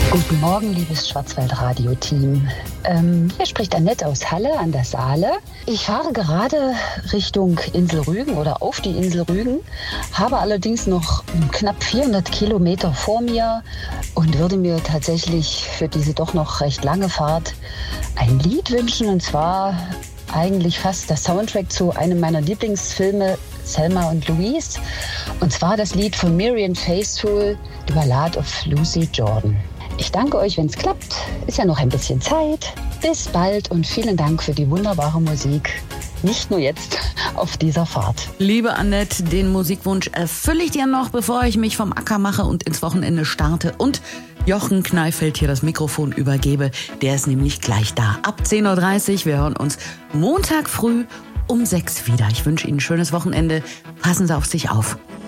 Guten Morgen, liebes Schwarzwaldradio-Team. Hier spricht Annette aus Halle an der Saale. Ich fahre gerade Richtung Insel Rügen oder auf die Insel Rügen, habe allerdings noch knapp 400 Kilometer vor mir und würde mir tatsächlich für diese doch noch recht lange Fahrt ein Lied wünschen, und zwar eigentlich fast der Soundtrack zu einem meiner Lieblingsfilme, Thelma und Louise, und zwar das Lied von Miriam Faithfull, The Ballad of Lucy Jordan. Ich danke euch, wenn es klappt. Ist ja noch ein bisschen Zeit. Bis bald und vielen Dank für die wunderbare Musik. Nicht nur jetzt auf dieser Fahrt. Liebe Annette, den Musikwunsch erfülle ich dir noch, bevor ich mich vom Acker mache und ins Wochenende starte und Jochen Kneifeld hier das Mikrofon übergebe. Der ist nämlich gleich da. Ab 10.30 Uhr. Wir hören uns Montag früh um 6 wieder. Ich wünsche Ihnen ein schönes Wochenende. Passen Sie auf sich auf.